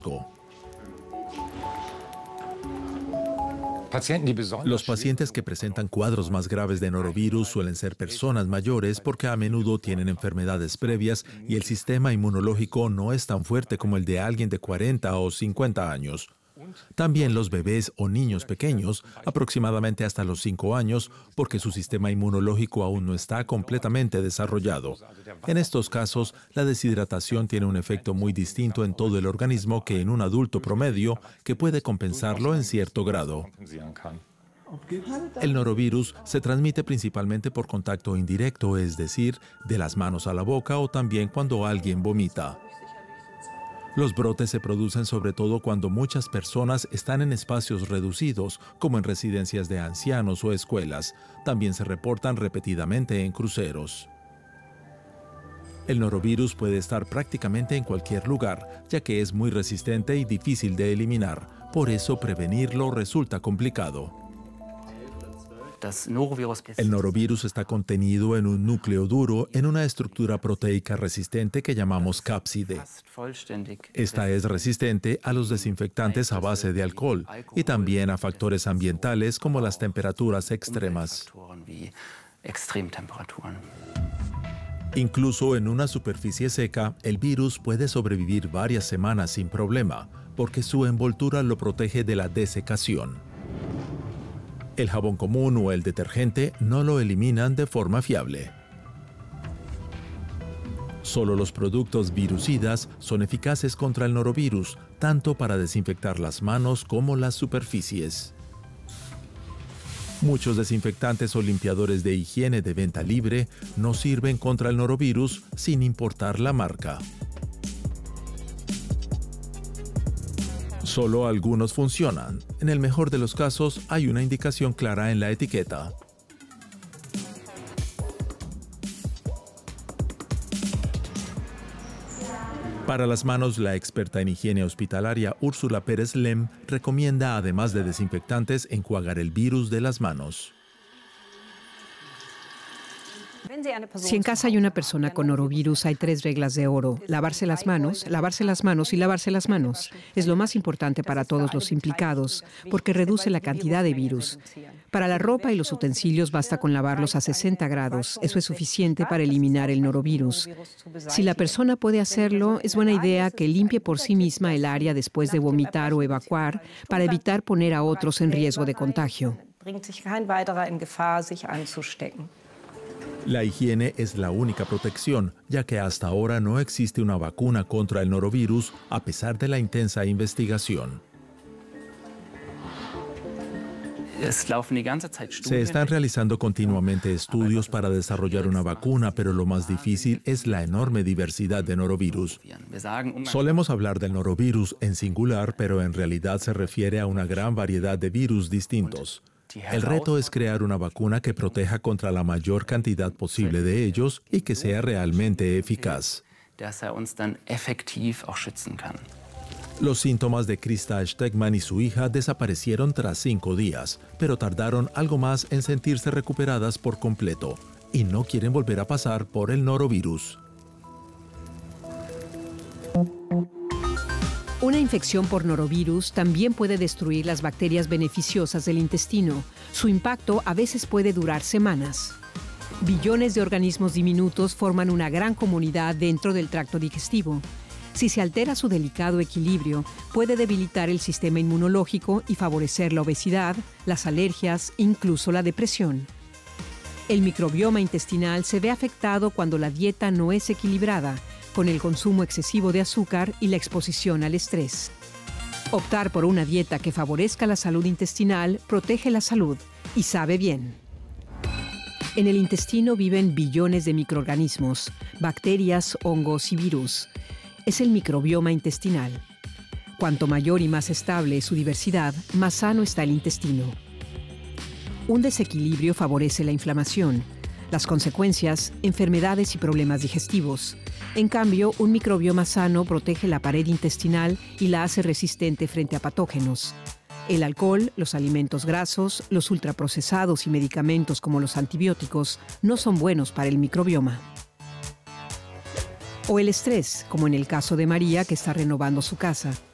Los pacientes que presentan cuadros más graves de norovirus suelen ser personas mayores porque a menudo tienen enfermedades previas y el sistema inmunológico no es tan fuerte como el de alguien de 40 o 50 años. También los bebés o niños pequeños, aproximadamente hasta los 5 años, porque su sistema inmunológico aún no está completamente desarrollado. En estos casos, la deshidratación tiene un efecto muy distinto en todo el organismo que en un adulto promedio, que puede compensarlo en cierto grado. El norovirus se transmite principalmente por contacto indirecto, es decir, de las manos a la boca o también cuando alguien vomita. Los brotes se producen sobre todo cuando muchas personas están en espacios reducidos, como en residencias de ancianos o escuelas. También se reportan repetidamente en cruceros. El norovirus puede estar prácticamente en cualquier lugar, ya que es muy resistente y difícil de eliminar. Por eso prevenirlo resulta complicado. El norovirus está contenido en un núcleo duro en una estructura proteica resistente que llamamos cápside. Esta es resistente a los desinfectantes a base de alcohol y también a factores ambientales como las temperaturas extremas. Incluso en una superficie seca, el virus puede sobrevivir varias semanas sin problema, porque su envoltura lo protege de la desecación. El jabón común o el detergente no lo eliminan de forma fiable. Solo los productos virucidas son eficaces contra el norovirus, tanto para desinfectar las manos como las superficies. Muchos desinfectantes o limpiadores de higiene de venta libre no sirven contra el norovirus sin importar la marca. Solo algunos funcionan. En el mejor de los casos, hay una indicación clara en la etiqueta. Para las manos, la experta en higiene hospitalaria Úrsula Pérez Lem recomienda, además de desinfectantes, enjuagar el virus de las manos. Si en casa hay una persona con norovirus, hay 3 reglas de oro: lavarse las manos y lavarse las manos. Es lo más importante para todos los implicados, porque reduce la cantidad de virus. Para la ropa y los utensilios basta con lavarlos a 60 grados. Eso es suficiente para eliminar el norovirus. Si la persona puede hacerlo, es buena idea que limpie por sí misma el área después de vomitar o evacuar para evitar poner a otros en riesgo de contagio. La higiene es la única protección, ya que hasta ahora no existe una vacuna contra el norovirus, a pesar de la intensa investigación. Se están realizando continuamente estudios para desarrollar una vacuna, pero lo más difícil es la enorme diversidad de norovirus. Solemos hablar del norovirus en singular, pero en realidad se refiere a una gran variedad de virus distintos. El reto es crear una vacuna que proteja contra la mayor cantidad posible de ellos y que sea realmente eficaz. Los síntomas de Krista Stegman y su hija desaparecieron tras 5 días, pero tardaron algo más en sentirse recuperadas por completo y no quieren volver a pasar por el norovirus. Una infección por norovirus también puede destruir las bacterias beneficiosas del intestino. Su impacto a veces puede durar semanas. Billones de organismos diminutos forman una gran comunidad dentro del tracto digestivo. Si se altera su delicado equilibrio, puede debilitar el sistema inmunológico y favorecer la obesidad, las alergias, incluso la depresión. El microbioma intestinal se ve afectado cuando la dieta no es equilibrada, con el consumo excesivo de azúcar y la exposición al estrés. Optar por una dieta que favorezca la salud intestinal protege la salud y sabe bien. En el intestino viven billones de microorganismos, bacterias, hongos y virus. Es el microbioma intestinal. Cuanto mayor y más estable es su diversidad, más sano está el intestino. Un desequilibrio favorece la inflamación. Las consecuencias, enfermedades y problemas digestivos. En cambio, un microbioma sano protege la pared intestinal y la hace resistente frente a patógenos. El alcohol, los alimentos grasos, los ultraprocesados y medicamentos como los antibióticos no son buenos para el microbioma. O el estrés, como en el caso de María, que está renovando su casa.